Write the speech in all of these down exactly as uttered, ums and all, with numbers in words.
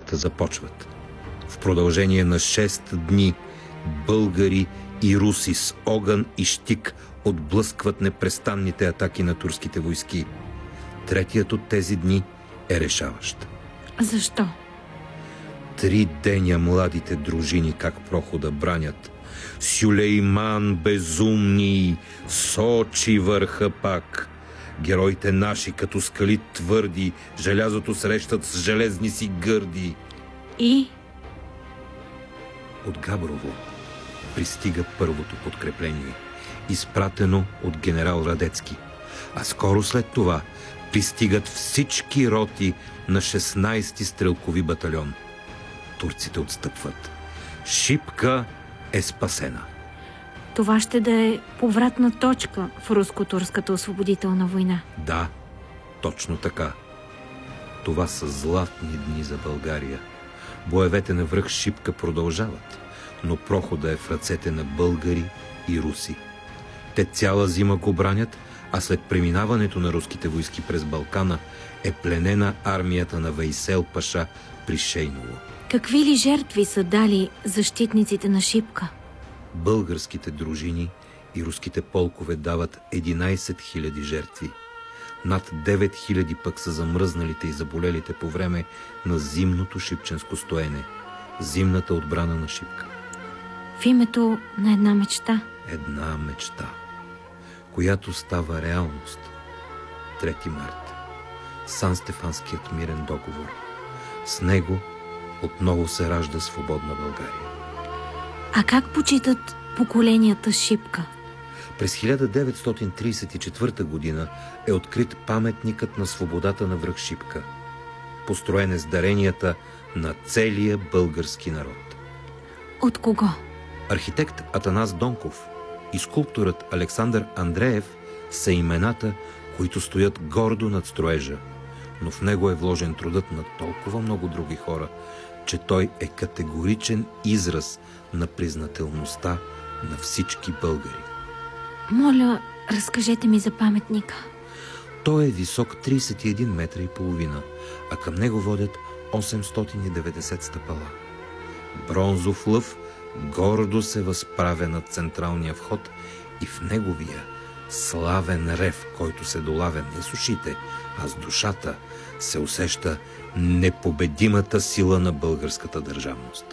нещата започват. В продължение на шест дни българи и руси с огън и щик отблъскват непрестанните атаки на турските войски. Третият от тези дни е решаващ. Защо? Три деня младите дружини как прохода бранят. Сюлейман безумни сочи върха пак. Героите наши като скали твърди, желязото срещат с железни си гърди. И? От Габрово пристига първото подкрепление, изпратено от генерал Радецки. А скоро след това пристигат всички роти на шестнайсети стрелкови батальон. Турците отстъпват. Шипка е спасена. Това ще да е повратна точка в руско-турската освободителна война. Да, точно така. Това са златни дни за България. Боевете на връх Шипка продължават, но прохода е в ръцете на българи и руси. Те цяла зима го бранят, а след преминаването на руските войски през Балкана е пленена армията на Вейсел Паша при Шейново. Какви ли жертви са дали защитниците на Шипка? Българските дружини и руските полкове дават единайсет хиляди жертви. Над девет хиляди пък са замръзналите и заболелите по време на зимното шипченско стоене, зимната отбрана на Шипка. В името на една мечта. Една мечта, която става реалност. трети март. Сан-Стефанският мирен договор. С него отново се ражда свободна България. А как почитат поколенията Шипка? През хиляда деветстотин трийсет и четвърта година е открит паметникът на свободата на връх Шипка. Построен е с даренията на целия български народ. От кого? Архитект Атанас Донков и скулпторът Александър Андреев са имената, които стоят гордо над строежа, но в него е вложен трудът на толкова много други хора, че той е категоричен израз на признателността на всички българи. Моля, разкажете ми за паметника. Той е висок трийсет и един метра и половина, а към него водят осемстотин и деветдесет стъпала. Бронзов лъв гордо се възправя над централния вход и в неговия славен рев, който се долавя не с ушите, а с душата, се усеща непобедимата сила на българската държавност.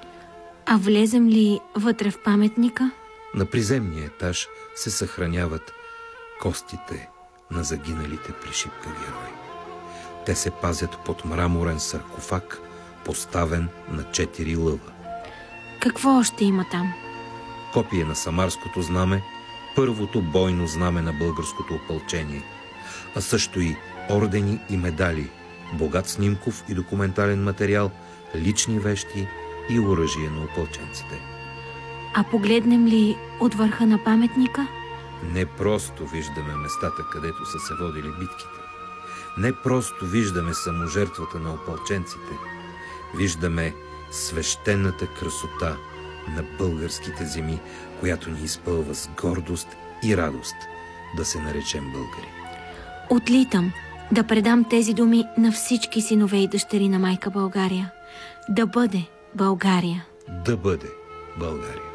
А влезем ли вътре в паметника? На приземния етаж се съхраняват костите на загиналите при Шипка герои. Те се пазят под мраморен саркофаг, поставен на четири лъва. Какво още има там? Копие на самарското знаме, първото бойно знаме на българското опълчение, а също и ордени и медали, богат снимков и документален материал, лични вещи и оръжие на опълченците. А погледнем ли от върха на паметника? Не просто виждаме местата, където са се водили битките. Не просто виждаме саможертвата на опълченците. Виждаме свещената красота на българските земи, която ни изпълва с гордост и радост да се наречем българи. Отлитам да предам тези думи на всички синове и дъщери на майка България. Да бъде България. Да бъде България.